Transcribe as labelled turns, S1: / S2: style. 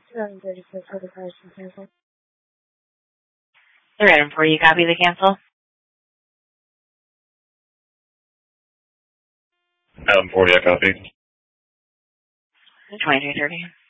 S1: 11:36 for the cars to cancel.
S2: They're item for you. Copy the cancel.
S3: Adam 40, I copy.
S2: 2330.